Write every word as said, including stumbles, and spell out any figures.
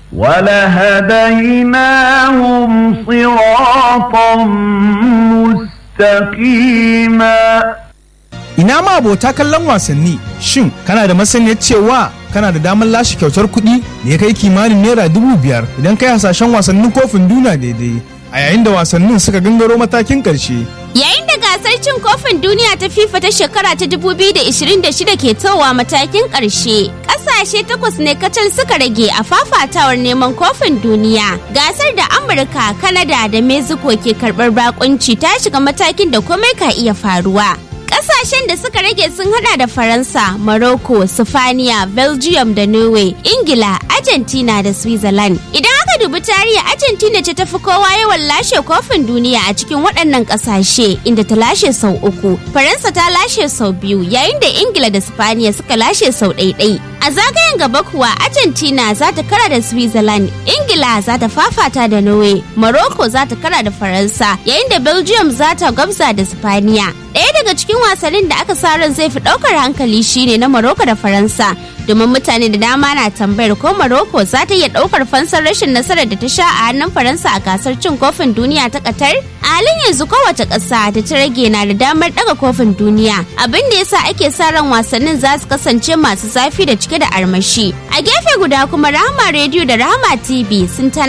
ولهديناهم صراطا مستقيما. Ina ma abota kallon wasanni, shin kana da masaniyar cewa kana da damar lashe kyautar kuɗi da ya kai kimanin naira dubu biyar idan kai hasashen wasannin kofin duniya daidai a yayin da wasannin suka gangaro matakin ƙarshe. Yayin da gasar cin kofin duniya ta FIFA ta shekara ta dubu biyu da ashirin da shida ke towa matakin ƙarshe, ƙasashe takwas ne kacal suka rage a fafatawar neman kofin duniya. Gasar da Amurka, Kanada da Mexico ke karɓar bakunci ta shiga matakin da komai ka iya faruwa. Ƙasashen da suka rage sun hada da Faransa, Morocco, Sifaniya, Belgium da Norway, Ingila, Argentina da Switzerland. Idan aka dubi tarihi, Argentina ce tafi kowa yawan lashe kofin duniya a cikin waɗannan ƙasashe, inda ta lashe sau uku. Faransa ta lashe sau biyu, yayin da Ingila da Sifaniya suka lashe sau ɗaiɗai. A zagayen gaba kuwa, Argentina za ta kara da Switzerland, Ingila za ta fafata da Norway, Morocco za ta kara da Faransa, yayin da Belgium za ta gwabza da Sifaniya. Ɗaya daga cikin wasannin da aka sa ran zai fi ɗaukar hankali shine na Morocco da Faransa, domin mutane da dama na tambayar ko Morocco za ta iya ɗaukar fansar rashin nasarar da ta sha a hannun Faransa a gasar cin kofin duniya ta Qatar. A halin yanzu kowace ƙasa da ta rage na da damar ɗaga kofin duniya, abin da yasa ake sa ran wasannin za su kasance masu zafi da cike da armashi. A gefe guda kuma Rahama Radio da Rahama T V sun